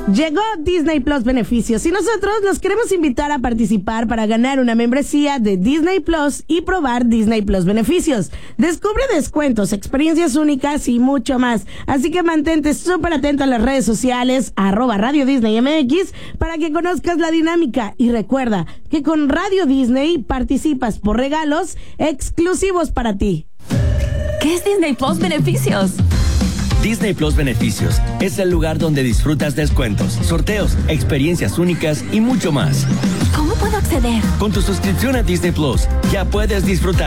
Llegó Disney Plus Beneficios y nosotros los queremos invitar a participar para ganar una membresía de Disney Plus y probar Disney Plus Beneficios. Descubre descuentos, experiencias únicas y mucho más. Así que mantente súper atento a las redes sociales, @Radio Disney MX, para que conozcas la dinámica. Y recuerda que con Radio Disney participas por regalos exclusivos para ti. ¿Qué es Disney Plus Beneficios? Disney Plus Beneficios es el lugar donde disfrutas descuentos, sorteos, experiencias únicas y mucho más. ¿Cómo puedo acceder? Con tu suscripción a Disney Plus, ya puedes disfrutar